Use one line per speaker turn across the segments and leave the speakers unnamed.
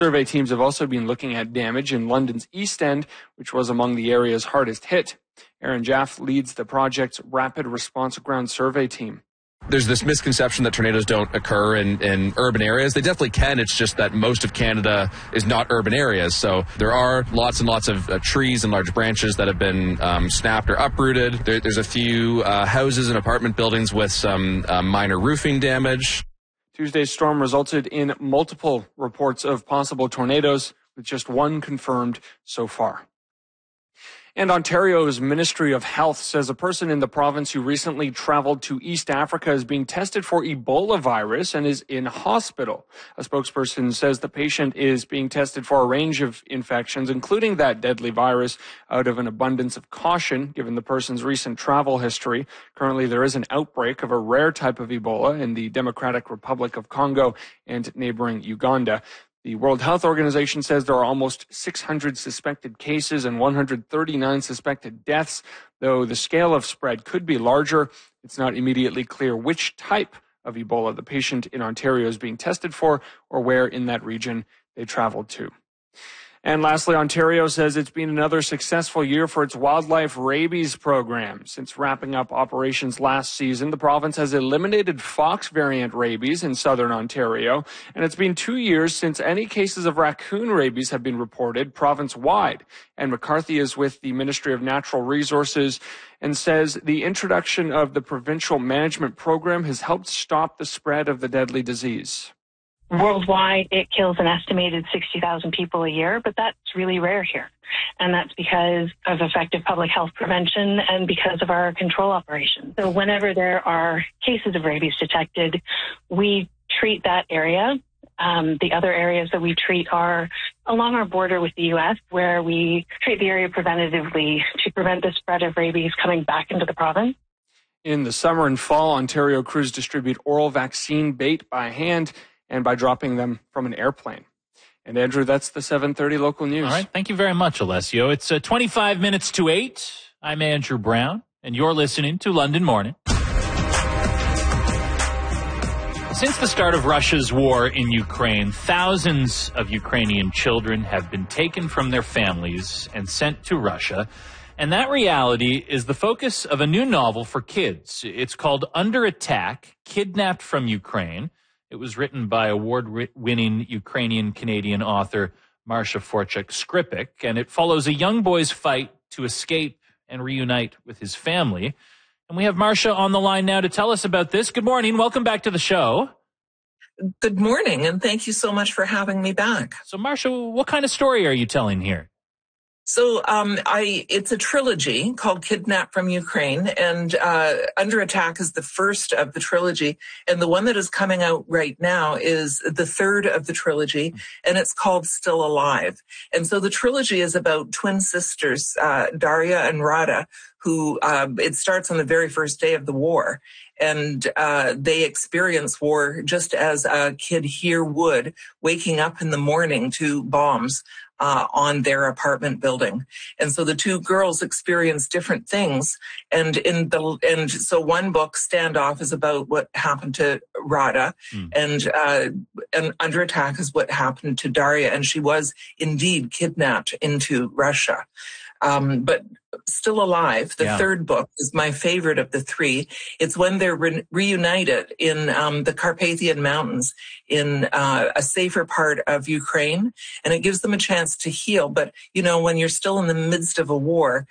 Survey teams have also been looking at damage in London's East End, which was among the areas hardest hit. Aaron Jaffe leads the project's Rapid Response Ground Survey team.
There's this misconception that tornadoes don't occur in urban areas. They definitely can. It's just that most of Canada is not urban areas. So there are lots and lots of trees and large branches that have been snapped or uprooted. There's a few houses and apartment buildings with some minor roofing damage.
Tuesday's storm resulted in multiple reports of possible tornadoes, with just one confirmed so far. And Ontario's Ministry of Health says a person in the province who recently traveled to East Africa is being tested for Ebola virus and is in hospital. A spokesperson says the patient is being tested for a range of infections, including that deadly virus, out of an abundance of caution, given the person's recent travel history. Currently, there is an outbreak of a rare type of Ebola in the Democratic Republic of Congo and neighboring Uganda. The World Health Organization says there are almost 600 suspected cases and 139 suspected deaths. Though the scale of spread could be larger, it's not immediately clear which type of Ebola the patient in Ontario is being tested for or where in that region they traveled to. And lastly, Ontario says it's been another successful year for its wildlife rabies program. Since wrapping up operations last season, the province has eliminated fox variant rabies in southern Ontario, and it's been 2 years since any cases of raccoon rabies have been reported province-wide. And McCarthy is with the Ministry of Natural Resources and says the introduction of the provincial management program has helped stop the spread of the deadly disease.
Worldwide, it kills an estimated 60,000 people a year, but that's really rare here. And that's because of effective public health prevention and because of our control operations. So whenever there are cases of rabies detected, we treat that area. The other areas that we treat are along our border with the U.S., where we treat the area preventatively to prevent the spread of rabies coming back into the province.
In the summer and fall, Ontario crews distribute oral vaccine bait by hand and by dropping them from an airplane. And Andrew, that's the 7:30 local news.
All right. Thank you very much, Alessio. It's 25 minutes to 8. I'm Andrew Brown, and you're listening to London Morning. Since the start of Russia's war in Ukraine, thousands of Ukrainian children have been taken from their families and sent to Russia. And that reality is the focus of a new novel for kids. It's called Under Attack, Kidnapped from Ukraine. It was written by award-winning Ukrainian-Canadian author Marsha Forchuk-Skripik, and it follows a young boy's fight to escape and reunite with his family. And we have Marsha on the line now to tell us about this. Good morning. Welcome back to the show.
Good morning, and thank you so much for having me back.
So, Marsha, what kind of story are you telling here?
So it's a trilogy called Kidnapped from Ukraine, and Under Attack is the first of the trilogy. And the one that is coming out right now is the third of the trilogy, and it's called Still Alive. And so the trilogy is about twin sisters, Daria and Rada, who it starts on the very first day of the war. And they experience war just as a kid here would, waking up in the morning to bombs on their apartment building. And so the two girls experience different things. And so one book, Standoff, is about what happened to Rada, and Under Attack is what happened to Daria. And she was indeed kidnapped into Russia. But Still Alive, the third book, is my favorite of the three. It's when they're reunited in the Carpathian Mountains in a safer part of Ukraine, and it gives them a chance to heal. But, you know, when you're still in the midst of a war,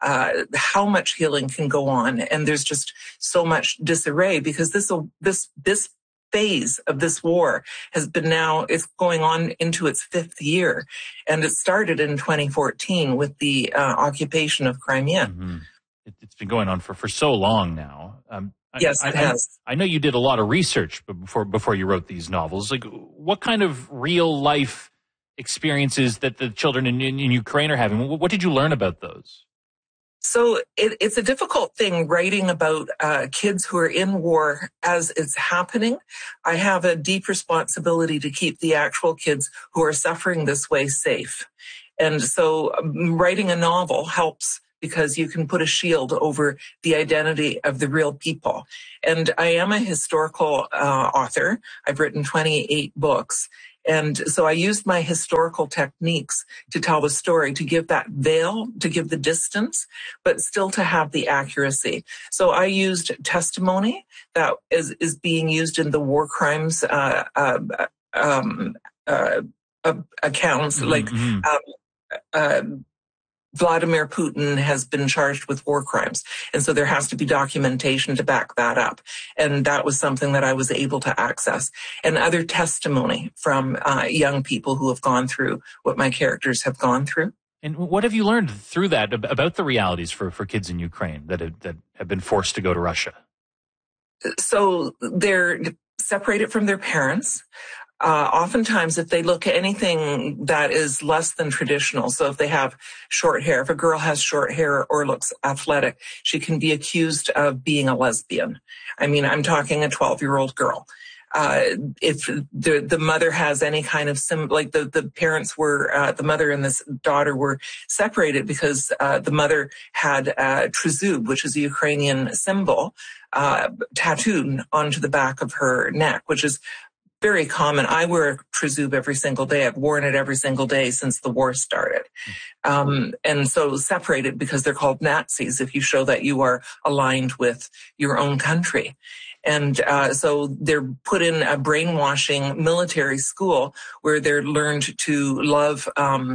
how much healing can go on, and there's just so much disarray because this phase of this war has been it's going on into its fifth year, and it started in 2014 with the occupation of Crimea.
Mm-hmm. It's been going on for so long now.
Yes, it has.
I know you did a lot of research before you wrote these novels. Like, what kind of real life experiences that the children in Ukraine are having? What did you learn about those?
So it's a difficult thing writing about kids who are in war as it's happening. I have a deep responsibility to keep the actual kids who are suffering this way safe. And so writing a novel helps because you can put a shield over the identity of the real people. And I am a historical author. I've written 28 books. And so I used my historical techniques to tell the story, to give that veil, to give the distance, but still to have the accuracy. So I used testimony that is being used in the war crimes accounts, like Vladimir Putin has been charged with war crimes. And so there has to be documentation to back that up. And that was something that I was able to access. And other testimony from young people who have gone through what my characters have gone through.
And what have you learned through that about the realities for kids in Ukraine that have been forced to go to Russia?
So they're separated from their parents. Oftentimes, if they look at anything that is less than traditional, so if they have short hair, if a girl has short hair or looks athletic, she can be accused of being a lesbian. I mean, I'm talking a 12-year-old girl. If the mother has any kind of like the parents were, the mother and this daughter were separated because the mother had trezub, which is a Ukrainian symbol, tattooed onto the back of her neck, which is very common. I wear a trezub every single day. I've worn it every single day since the war started. And so separated because they're called Nazis if you show that you are aligned with your own country. And so they're put in a brainwashing military school where they're learned to love,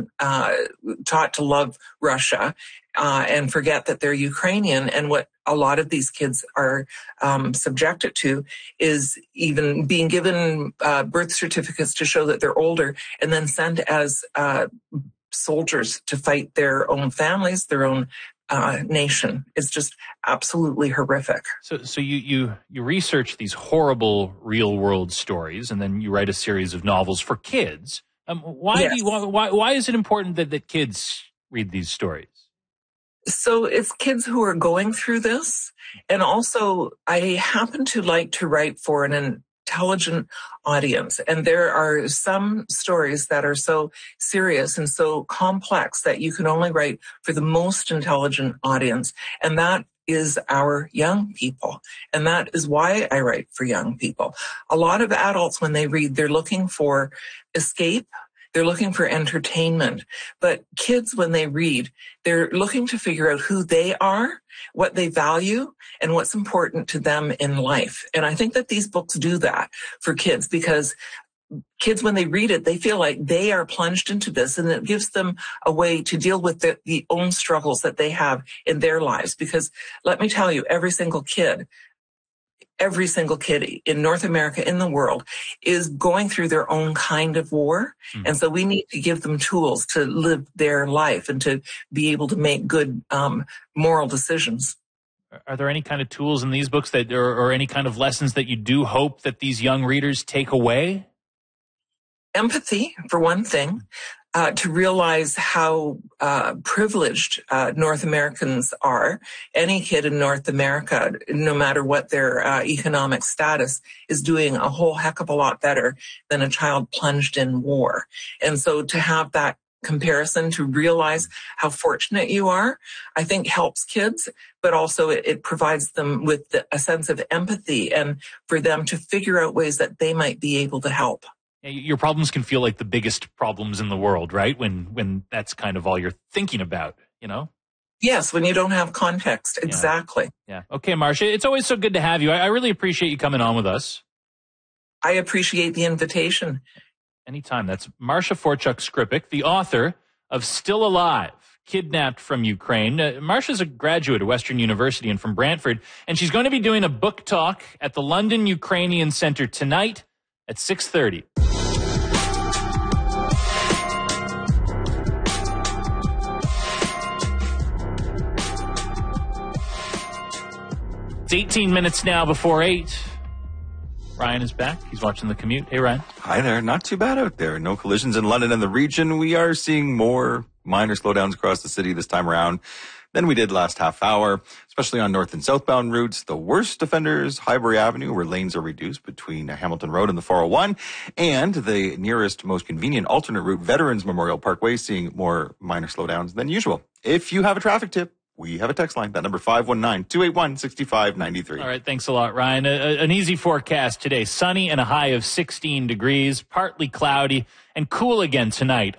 taught to love Russia and forget that they're Ukrainian. And what a lot of these kids are subjected to is even being given birth certificates to show that they're older and then sent as soldiers to fight their own families, their own nation. It's just absolutely horrific.
So you research these horrible real world stories, and then you write a series of novels for kids. Why is it important that kids read these stories?
So it's kids who are going through this. And also I happen to like to write for an intelligent audience. And there are some stories that are so serious and so complex that you can only write for the most intelligent audience. And that is our young people. And that is why I write for young people. A lot of adults, when they read, they're looking for escape. They're looking for entertainment. But kids, when they read, they're looking to figure out who they are, what they value, and what's important to them in life. And I think that these books do that for kids because kids, when they read it, they feel like they are plunged into this, and it gives them a way to deal with the own struggles that they have in their lives. Because let me tell you, every single kid in North America, in the world, is going through their own kind of war. And so we need to give them tools to live their life and to be able to make good moral decisions.
Are there any kind of tools in these books that, or any kind of lessons that you do hope that these young readers take away?
Empathy, for one thing. To realize how privileged North Americans are. Any kid in North America, no matter what their economic status, is doing a whole heck of a lot better than a child plunged in war. And so to have that comparison, to realize how fortunate you are, I think helps kids, but also it provides them with a sense of empathy and for them to figure out ways that they might be able to help.
Your problems can feel like the biggest problems in the world, right? When that's kind of all you're thinking about, you know?
Yes, when you don't have context. Exactly.
Yeah. Okay, Marcia, it's always so good to have you. I really appreciate you coming on with us.
I appreciate the invitation.
Anytime. That's Marcia Forchuk-Skripik, the author of Still Alive, Kidnapped from Ukraine. Marcia's a graduate of Western University and from Brantford, and she's going to be doing a book talk at the London Ukrainian Centre tonight at 6:30. It's 18 minutes now before 8. Ryan is back. He's watching The Commute. Hey, Ryan.
Hi there. Not too bad out there. No collisions in London and the region. We are seeing more minor slowdowns across the city this time around than we did last half hour, especially on north and southbound routes. The worst offenders, Highbury Avenue, where lanes are reduced between Hamilton Road and the 401, and the nearest, most convenient alternate route, Veterans Memorial Parkway, seeing more minor slowdowns than usual. If you have a traffic tip, we have a text line. That number 519-281-6593.
All right, thanks a lot, Ryan. An easy forecast today. Sunny and a high of 16 degrees, partly cloudy, and cool again tonight.